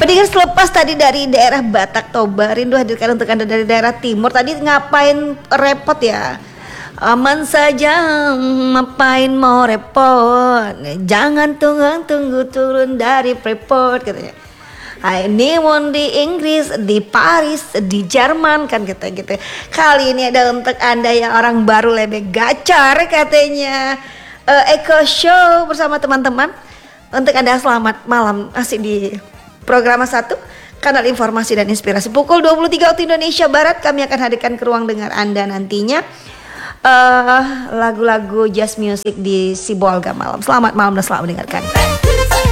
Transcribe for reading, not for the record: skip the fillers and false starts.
Audiens, selepas tadi dari daerah Batak Toba, rindu hadirkan untuk Anda dari daerah timur. Tadi ngapain repot ya? Aman saja, ngapain mau repot? Jangan tunggu turun dari Freeport katanya. Ini mau di Inggris, di Paris, di Jerman kan gitu. Kali ini ada untuk Anda yang orang baru lebih gacor katanya. Eko Show bersama teman-teman. Untuk Anda selamat malam, masih di Program 1 kanal informasi dan inspirasi pukul 23 waktu Indonesia Barat. Kami akan hadirkan ke ruang dengar Anda nantinya lagu-lagu jazz music di Sibolga malam. Selamat malam dan selamat mendengarkan.